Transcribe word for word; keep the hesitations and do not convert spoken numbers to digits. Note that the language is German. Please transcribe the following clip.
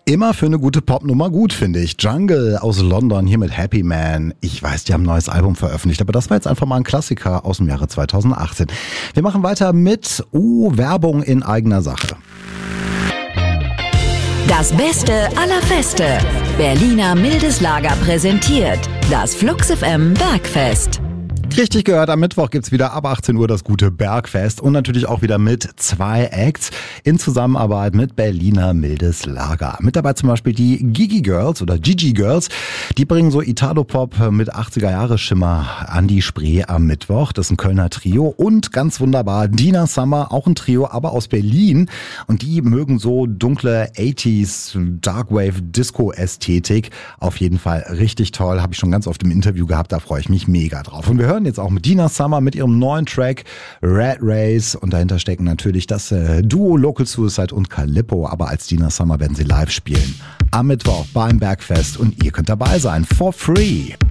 Immer für eine gute Popnummer gut, finde ich. Jungle aus London hier mit Happy Man. Ich weiß, die haben ein neues Album veröffentlicht, aber das war jetzt einfach mal ein Klassiker aus dem Jahre zweitausendachtzehn. Wir machen weiter mit uh, Werbung in eigener Sache. Das Beste aller Feste. Berliner Mildes Lager präsentiert das Flux F M Bergfest. Richtig gehört, am Mittwoch gibt's wieder ab achtzehn Uhr das gute Bergfest und natürlich auch wieder mit zwei Acts in Zusammenarbeit mit Berliner Mildes Lager. Mit dabei zum Beispiel die Gigi Girls oder Gigi Girls. Die bringen so Italo-Pop mit achtziger-Jahre-Schimmer an die Spree am Mittwoch. Das ist ein Kölner Trio und ganz wunderbar Dina Summer, auch ein Trio, aber aus Berlin. Und die mögen so dunkle achtziger Darkwave Disco-Ästhetik. Auf jeden Fall richtig toll, habe ich schon ganz oft im Interview gehabt, da freue ich mich mega drauf. Und wir hören jetzt auch mit Dina Summer mit ihrem neuen Track Red Race und dahinter stecken natürlich das äh, Duo Local Suicide und Calippo, aber als Dina Summer werden sie live spielen am Mittwoch beim Bergfest und ihr könnt dabei sein for free.